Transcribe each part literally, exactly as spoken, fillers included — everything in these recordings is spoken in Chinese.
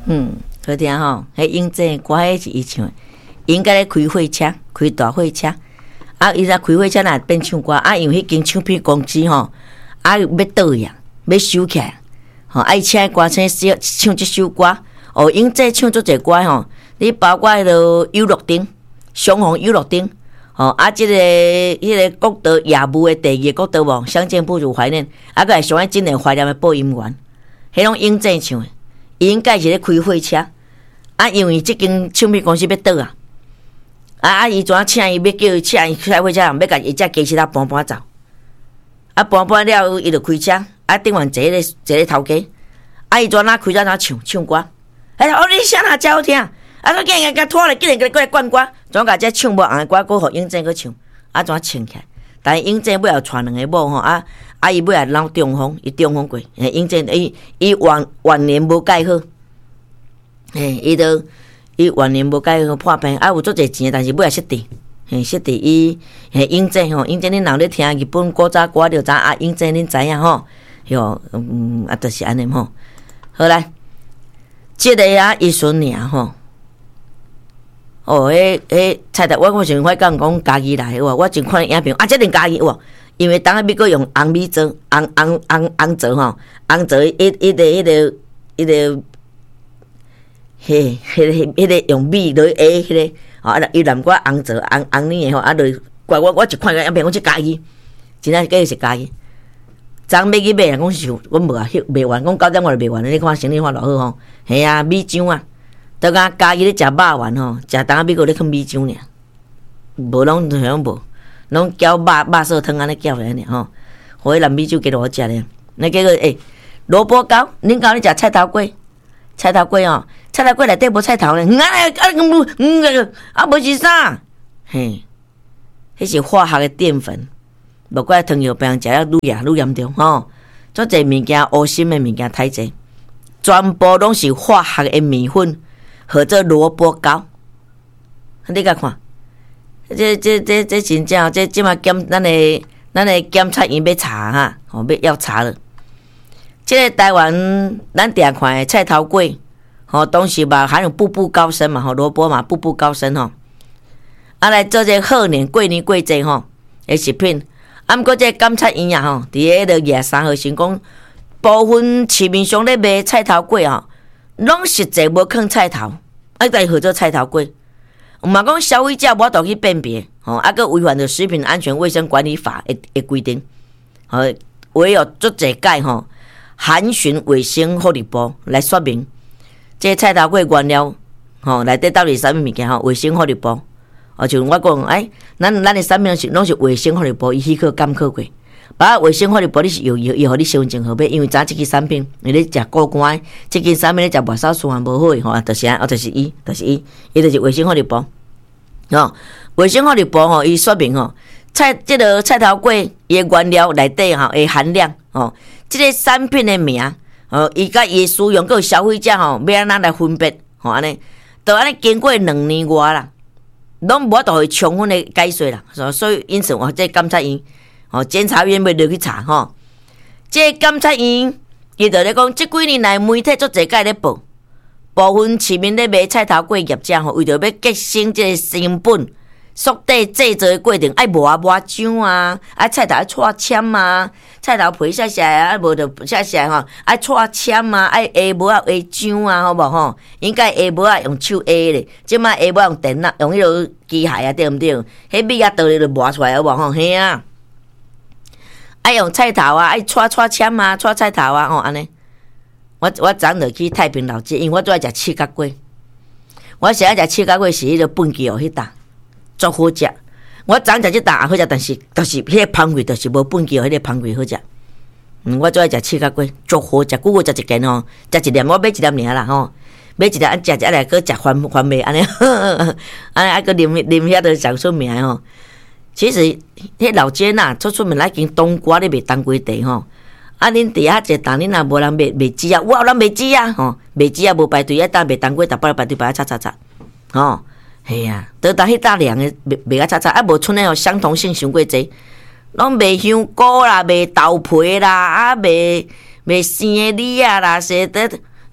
嗯，好听吼，迄英姐歌迄是伊唱的，应该咧开货车，开大货车。啊，伊若开货车若变唱歌，啊，因为迄间唱片公司吼，啊要倒去啊，要收起来，吼，啊伊请歌星唱唱即首歌，哦，英姐唱足侪歌吼，你包括迄个游乐町、双红游乐町。哦，啊，即、這個迄、那個國道夜霧的第二個國道無，相見不如懷念，啊，個係上愛真正懷念的播音員，迄種英正唱的，伊應該是咧開貨車，啊，因為即間唱片公司要倒啊，啊啊，伊怎請伊要叫伊請伊開貨車，要甲伊只機器仔搬搬走，啊，搬搬了伊就開車，啊，頂完坐咧坐咧頭家，啊，伊怎哪開車哪唱唱歌，哎，哦，你聲哪真好聽。啊！我竟然甲拖咧，竟然過來灌歌，怎甲這唱無紅的歌，佫互英正佫唱，啊怎唱起來？但英正尾後傳兩個某吼，啊啊伊尾後撈中風，伊中風過，誒英正伊伊晚晚年無改好，誒伊都伊晚年無改好破病，啊有足濟錢，但是尾後失智，誒失智伊誒英正吼，英正恁若咧聽日本古早歌，就知啊英正恁知影吼，喲嗯啊就是安尼吼，好來，即個啊伊孫爾吼。哦，迄迄菜頭，我我想我講講家己來喎，我真看影片，啊，這定家己喎，因為當下美國用紅米做，紅紅紅紅做吼，紅做一一個一個一個，嘿，迄個迄個用米落下迄個，哦，啊，伊南瓜紅做紅紅呢個吼，啊，落怪我我一看個影片，我即家己，真係假是家己，昨買去買啊，講是我無啊，賣完，講九點我就賣完，你看生意看偌好吼，係啊，米漿啊。都講家己咧食肉丸吼，食當下美國咧放米漿爾，無攏像無，攏攪肉肉臊湯安尼攪來爾吼，互迄藍米酒加落好食咧。那結果誒，蘿蔔糕，恁講你食菜頭粿，菜頭粿哦，菜頭粿內底無菜頭咧，啊啊嗯嗯啊無是啥，嘿，迄是化學嘅澱粉，無怪糖尿病食了愈嚴愈嚴重吼，足濟物件烏心嘅物件太濟，全部攏是化學嘅麵粉。或者蘿蔔糕，你甲看，這這這這真正，這即馬檢咱的咱的檢察院要查哈，哦要要查了。這個台灣咱定看的菜頭粿，吼當時嘛還有步步高升嘛，吼蘿蔔嘛步步高升吼，啊來做這賀年過年過節吼的食品，啊毋過這檢察院啊吼，佇個廿三號先講，部分市面上咧賣菜頭粿吼。攏實際無放菜頭，啊，來號做菜頭粿。毋嘛講消費者無法度去辨別，吼，啊，佮違反着食品安全衛生管理法的的規定，吼，唯有足濟解吼，函詢衛生福利部來說明，這菜頭粿原料，吼，內底到底啥物物件吼？衛生福利部，哦，像我講，哎，咱咱的產品是攏是衛生福利部伊許可監考過。把衛生福利部你是有有有互你身份證號碼，因為早即支產品，你咧食過關，即支產品咧食外口循環無好誒吼，就是啊，就是伊，就是伊，伊就是衛生福利部，吼，衛生福利部吼，伊說明吼，菜即個菜頭粿伊誒原料內底吼誒含量，吼，即個產品誒名，吼，伊甲伊使用，佮消費者吼，要安怎來分別，吼安尼，都安尼經過兩年外啦，攏無法度去充分誒解說啦，所以因此我即檢察院。哦，檢察院要落去查吼，這檢察院伊就咧講，即幾年來媒體足濟個咧報，部分市民咧賣菜頭粿業者吼，為着要節省即個成本，縮短製作的過程，愛磨啊磨漿啊，愛菜頭愛搓攕啊，菜頭皮曬曬啊，無着曬曬吼，愛搓攕啊，愛下磨啊下漿啊，好無吼？應該下磨啊用手下咧，即擺下磨用電腦用迄個機械啊，對毋對？迄米啊倒咧就磨出來好無吼？嘿啊！愛用菜頭啊，愛搓搓攕啊，搓菜頭啊，吼安尼。我我昨日去太平老街，因為我最愛食刺角粿。我最愛食刺角粿是迄個本記哦，迄搭足好食。我昨食即搭也好食，但是就是迄個香味就是無本記哦，迄個香味好食。嗯，我最愛食刺角粿，足好食。久久食一件吼，食一粒我買一粒爾啦吼，買一粒食食來擱食番番麥安尼，安尼啊擱啉啉遐都上出名吼。其實，迄老街呐，出出名來間冬瓜咧賣冬瓜茶吼。啊，恁佇遐一檔，恁若無人賣賣紙啊，有人賣紙啊，吼，賣紙啊無排隊，一檔賣冬瓜，逐擺排隊排啊叉叉叉，吼，係啊，倒當迄搭涼誒賣賣啊叉叉，啊無剩誒吼相同性傷過濟，攏賣香菇啦，賣豆皮啦，啊賣賣生誒梨啊啦，說得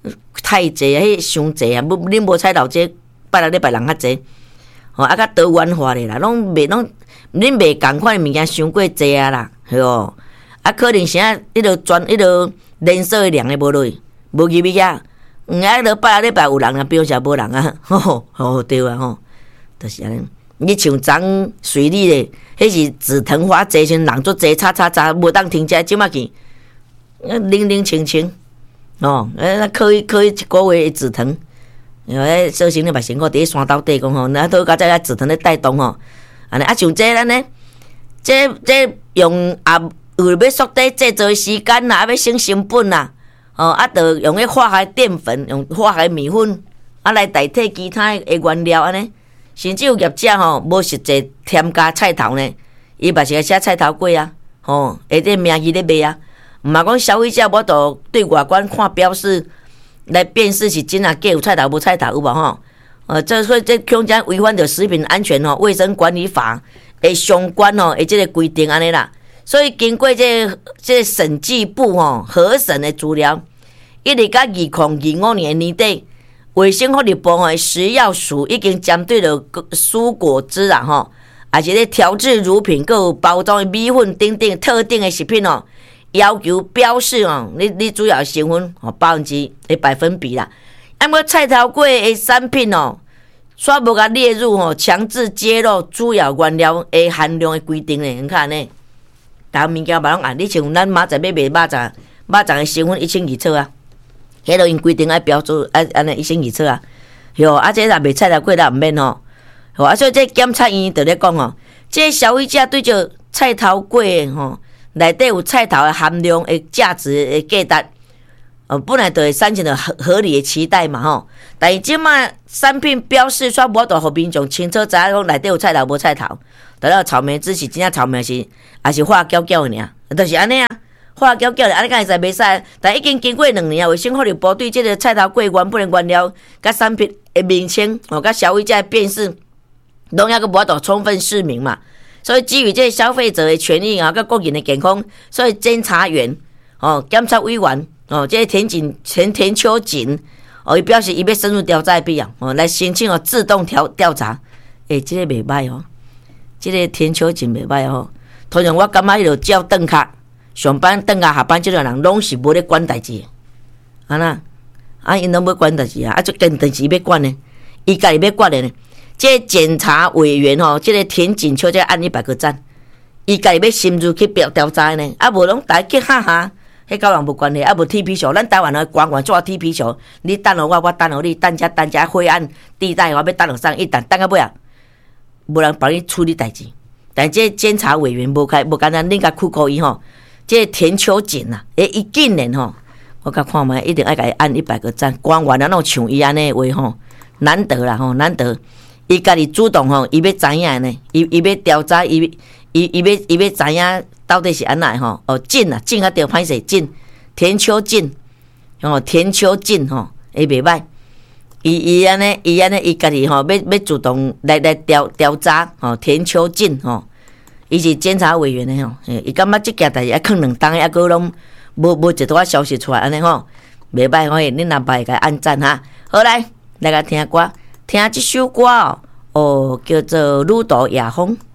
太济啊，迄伤济啊，恁无菜头这拜六礼拜人较济，吼啊较多元化咧啦，拢袂拢恁袂共款物件伤过济啊啦，系哦，啊可能啥迄落专迄落连锁量诶无落去，无入去啊，嗯啊迄落拜六礼拜有人啊，比如说无人啊，吼吼对啊吼，就是安尼。你像昨水里咧，迄是紫藤花济时人足济，叉叉叉无当停车，即马去冷冷清清，哦，诶，可以可以一个月紫藤，诶，小心你目先我伫山斗底讲吼，那都甲这紫藤咧带动吼，安尼啊像这咱呢，这这用也为要缩短制作时间啦，啊要省成本啦，哦啊，着用迄化学淀粉，用化学米粉啊来代替其他诶原料安尼。甚至有业者吼，无实际添加菜头呢，伊嘛是个写菜头粿啊，吼，下底名义咧卖啊，毋嘛讲消费者无度对外观看标示来辨识是真啊假，有菜头无菜头有无吼？呃，这所以这恐将违反着食品安全吼、卫生管理法诶相关吼诶即个规定安尼啦。所以经过这个、这个审计部吼核审的资料，一直到二零二五年年底。卫生福利部吼食药署已经针对了蔬果汁啦吼，也是咧调制乳品、佮有包装的米粉等等特定的食品哦，要求标示哦，你你主要成分哦百分之的百分比啦。啊，么菜头粿的产品哦，煞无甲列入吼强制揭露主要原料的含量的规定咧，你看呢？逐物件嘛拢啊，你像咱明仔要卖肉粽，肉粽的成分一清二楚啊。迄落因规定爱标注，啊安尼一清二楚啊，哟啊，这若卖菜头粿咱毋免吼，吼啊，所以这检察院就咧讲吼，这消费者对着菜头粿吼内底有菜头的含量的价值的价值，哦，本来就会产生着合合理的期待嘛吼，但是即卖产品标示煞无度互民众清楚知影讲内底有菜头无菜头，等到草莓汁是真正草莓是，还是化胶胶的尔，就是安尼啊。化胶胶的，安尼敢会使袂使？但已经经过两年啊，卫生福利部对这个菜头粿原本的原料、甲产品的名称，哦，甲消费者的辨识，拢抑个无法度充分释明嘛。所以基于这消费者的权益啊，甲个人的健康，所以监察员、哦，检察委员，哦，这个田景田田秋瑾，哦，伊表示伊要深入调查必要，哦，来申请哦自动调调查。诶、欸，这个袂歹哦，这个田秋瑾袂歹哦。通常我感觉伊就照顿卡。上班、等下下班，即个人拢是无咧管代志，啊那啊，因拢要管代志啊，啊就跟代志要管呢，伊家己要管的呢。这检察委员吼，这个田锦秋这按一百个赞，伊家己要深入去调调查呢，啊无拢大家去哈哈，迄甲人无关系，啊无踢皮球，咱台湾的官员做踢皮球，你等互我，我等互你，等遮等遮灰暗地带，我要等互上一等，等到尾啊，无人帮你处理代志。但这监察委员无开无简单，恁甲苦考伊吼。这田秋瑾呐，诶，伊竟然吼，我甲看卖一定爱甲伊按一百个赞。官员啊，那像伊安尼话吼，难得啦吼，难得。伊家己主动吼，伊要知影呢，伊伊要调查，伊伊伊要伊要知影到底是安怎吼？哦，瑾啊，瑾啊，着歹势瑾，田秋瑾，哦，田秋瑾吼，会袂歹。伊伊安尼，伊安尼，伊家己吼，要要主动来来调调查吼，田秋瑾吼。伊是监察委员的吼，伊感觉即件代志啊，囥两当，抑个拢无无一段消息出来安尼吼，袂歹吼，恁若捌甲按赞哈。好来，来甲听歌，听即首歌哦，哦叫做《女途夜风》。